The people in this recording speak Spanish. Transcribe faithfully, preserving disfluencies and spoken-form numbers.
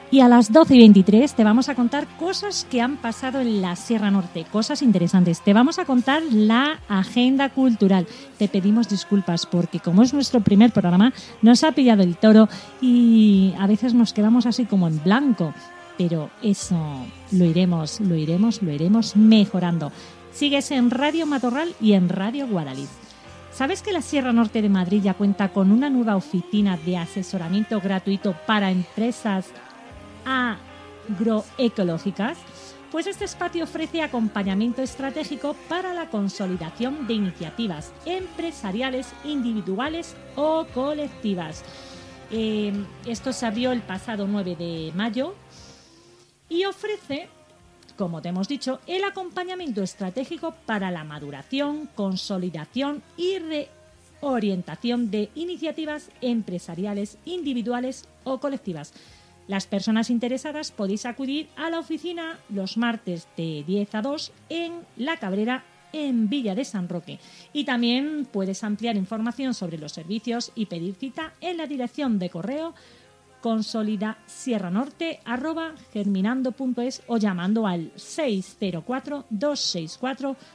Y a las doce y veintitrés te vamos a contar cosas que han pasado en la Sierra Norte, cosas interesantes. Te vamos a contar la agenda cultural. Te pedimos disculpas porque como es nuestro primer programa, nos ha pillado el toro y a veces nos quedamos así como en blanco. Pero eso lo iremos, lo iremos, lo iremos mejorando. Sigues en Radio Matorral y en Radio Guadalix. ¿Sabes que la Sierra Norte de Madrid ya cuenta con una nueva oficina de asesoramiento gratuito para empresas agroecológicas? Pues este espacio ofrece acompañamiento estratégico para la consolidación de iniciativas empresariales, individuales o colectivas. Eh, esto se abrió el pasado nueve de mayo y ofrece, como te hemos dicho, el acompañamiento estratégico para la maduración, consolidación y reorientación de iniciativas empresariales, individuales o colectivas. Las personas interesadas podéis acudir a la oficina los martes de diez a dos en La Cabrera, en Villa de San Roque. Y también puedes ampliar información sobre los servicios y pedir cita en la dirección de correo consolidasierranorte arroba germinando punto es o llamando al seis cero cuatro, dos seis cuatro,